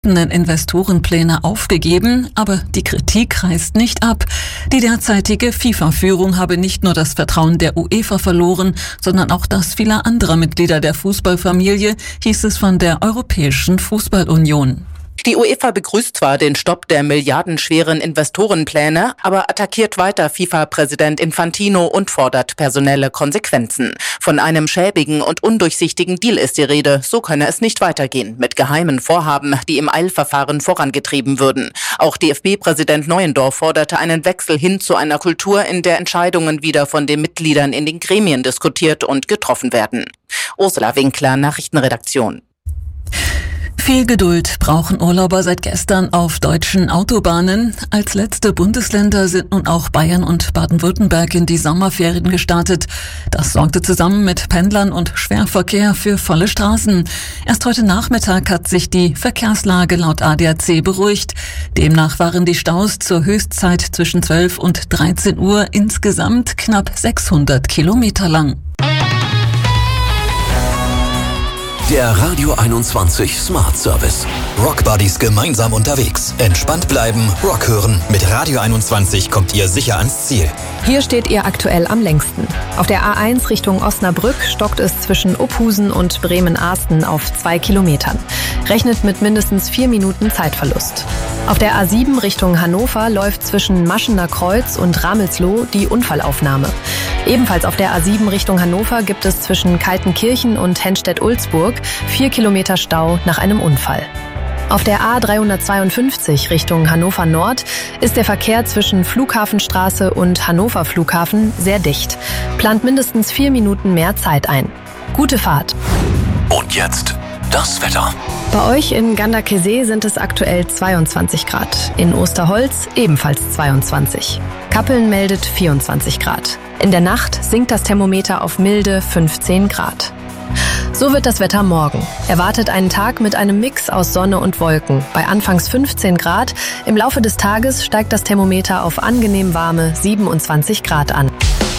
Investorenpläne aufgegeben, aber die Kritik reißt nicht ab. Die derzeitige FIFA-Führung habe nicht nur das Vertrauen der UEFA verloren, sondern auch das vieler anderer Mitglieder der Fußballfamilie, hieß es von der Europäischen Fußballunion. Die UEFA begrüßt zwar den Stopp der milliardenschweren Investorenpläne, aber attackiert weiter FIFA-Präsident Infantino und fordert personelle Konsequenzen. Von einem schäbigen und undurchsichtigen Deal ist die Rede, so könne es nicht weitergehen, mit geheimen Vorhaben, die im Eilverfahren vorangetrieben würden. Auch DFB-Präsident Neuendorf forderte einen Wechsel hin zu einer Kultur, in der Entscheidungen wieder von den Mitgliedern in den Gremien diskutiert und getroffen werden. Ursula Winkler, Nachrichtenredaktion. Viel Geduld brauchen Urlauber seit gestern auf deutschen Autobahnen. Als letzte Bundesländer sind nun auch Bayern und Baden-Württemberg in die Sommerferien gestartet. Das sorgte zusammen mit Pendlern und Schwerverkehr für volle Straßen. Erst heute Nachmittag hat sich die Verkehrslage laut ADAC beruhigt. Demnach waren die Staus zur Höchstzeit zwischen 12 und 13 Uhr insgesamt knapp 600 Kilometer lang. Der Radio 21 Smart Service. Rock Buddies gemeinsam unterwegs. Entspannt bleiben, Rock hören. Mit Radio 21 kommt ihr sicher ans Ziel. Hier steht ihr aktuell am längsten. Auf der A1 Richtung Osnabrück stockt es zwischen Ophusen und Bremen-Arsten auf 2 Kilometern. Rechnet mit mindestens 4 Minuten Zeitverlust. Auf der A7 Richtung Hannover läuft zwischen Maschener Kreuz und Ramelsloh die Unfallaufnahme. Ebenfalls auf der A7 Richtung Hannover gibt es zwischen Kaltenkirchen und Henstedt-Ulzburg 4 Kilometer Stau nach einem Unfall. Auf der A352 Richtung Hannover Nord ist der Verkehr zwischen Flughafenstraße und Hannover Flughafen sehr dicht. Plant mindestens 4 Minuten mehr Zeit ein. Gute Fahrt. Und jetzt das Wetter. Bei euch in Ganderkesee sind es aktuell 22 Grad. In Osterholz ebenfalls 22. Kappeln meldet 24 Grad. In der Nacht sinkt das Thermometer auf milde 15 Grad. So wird das Wetter morgen. Erwartet einen Tag mit einem Mix aus Sonne und Wolken. Bei anfangs 15 Grad. Im Laufe des Tages steigt das Thermometer auf angenehm warme 27 Grad an.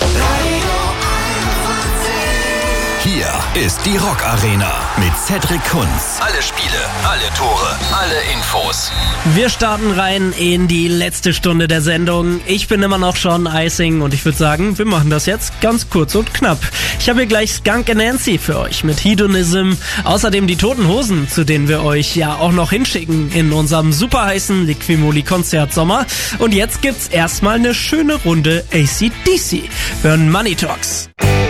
Hier ist die Rock Arena mit Cedric Kunz. Alle Spiele, alle Tore, alle Infos. Wir starten rein in die letzte Stunde der Sendung. Ich bin immer noch Sean Eising und ich würde sagen, wir machen das jetzt ganz kurz und knapp. Ich habe hier gleich Skunk and Nancy für euch mit Hedonism. Außerdem die Toten Hosen, zu denen wir euch ja auch noch hinschicken in unserem super heißen Liquimoli-Konzertsommer. Und jetzt gibt's erstmal eine schöne Runde AC/DC. Wir hören Money Talks.